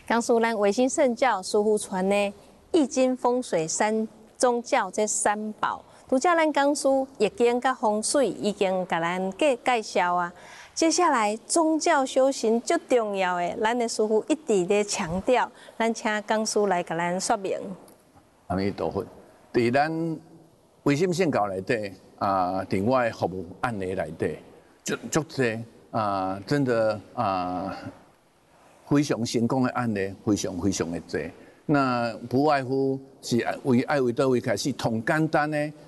江苏咱维新圣教师傅传呢，易经风水三宗教这三宝，拄则咱江苏易经甲风水已经甲咱介绍啊。接下来宗教修行最重要的，咱的师傅一直咧强调，咱请江苏来甲咱说明。 阿弥陀佛，伫咱维新圣教内底伫我的服务案例内底，足济真的非常成功的案例，非常的多。那不外乎是爱为倒位开始，从简单的